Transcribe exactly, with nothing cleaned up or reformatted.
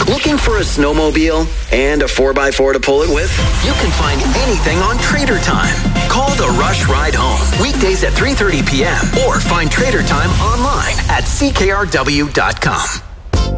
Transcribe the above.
Looking for a snowmobile and a four by four to pull it with? You can find anything on Trader Time. Call the Rush Ride Home. Weekdays at three thirty p.m. or find Trader Time online at c k r w dot com.